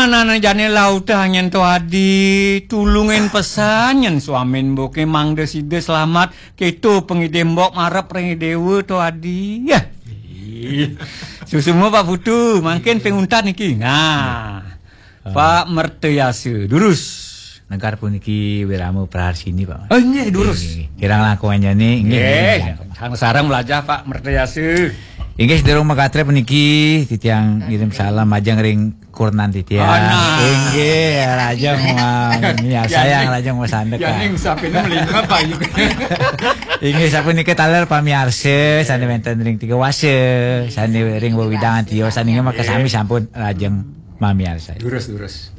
mana jane laut hanyen to adi tulungin pesanyen suamin boke mangde side selamat keto pengidembok marep rengidewe to adi ya susumu Pak Putu mungkin penguntan iki nah Pak Merteyase durus Negara puniki wiramu praharsini Pak. Oh nggih durus. Kirang langkung nggih. Nggih. Kang sareng melajah Pak Merteyase. Inggih sedherek makatre puniki titiang ngirim salam ajeng ring kurnan titiang. Inggih lajeng ya sayang lajeng sandek. Ya ning sapene melingkap Pak. Inggih sapunika taler pamiarsa sane wonten ring 3 wase sane ring wewidangan tio sane makasami sampun lajeng mamiarsa. Durus.